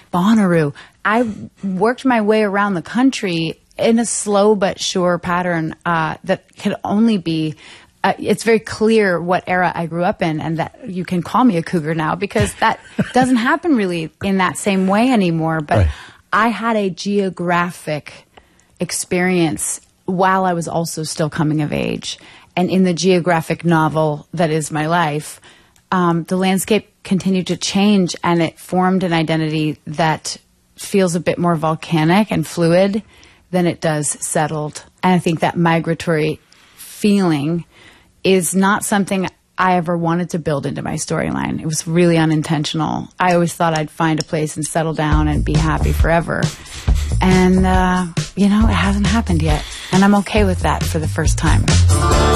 Bonnaroo. I worked my way around the country in a slow but sure pattern that could only be it's very clear what era I grew up in, and that you can call me a cougar now because that doesn't happen really in that same way anymore. But right. I had a geographic experience while I was also still coming of age. And in the geographic novel that is my life, the landscape continued to change, and it formed an identity that feels a bit more volcanic and fluid than it does settled. And I think that migratory feeling is not something I ever wanted to build into my storyline. It was really unintentional. I always thought I'd find a place and settle down and be happy forever. And, it hasn't happened yet. And I'm okay with that for the first time.